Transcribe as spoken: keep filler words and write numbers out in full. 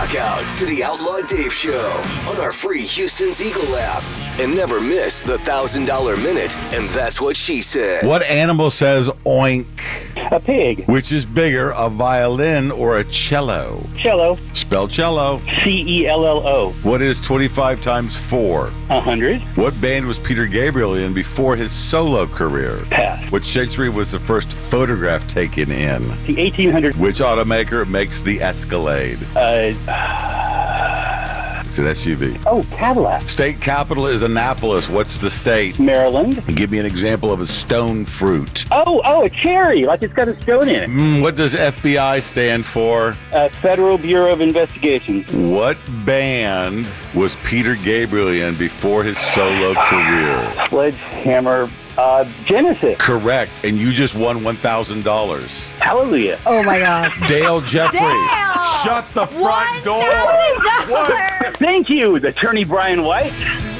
Rock out to the Outlaw Dave Show on our free Houston's Eagle app. And never miss the one thousand dollar Minute, and that's what she said. What animal says oink? A pig. Which is bigger, a violin or a cello? Cello. Spell cello. C E L L O. What is twenty-five times four? A hundred. What band was Peter Gabriel in before his solo career? Pass. What century was the first photograph taken in? The eighteen hundreds. Which automaker makes the Escalade? Uh... It's an S U V. Oh, Cadillac. State capital is Annapolis. What's the state? Maryland. Give me an example of a stone fruit. Oh, oh, a cherry, like it's got a stone in it. Mm, what does F B I stand for? Uh, Federal Bureau of Investigation. What band was Peter Gabriel in before his solo career? Sledgehammer. Uh, Genesis. Correct, and you just won one thousand dollars. Hallelujah. Oh, my gosh. Dale Jeffrey. Dale! Shut the front door. one thousand dollars. Thank you, Attorney Brian White.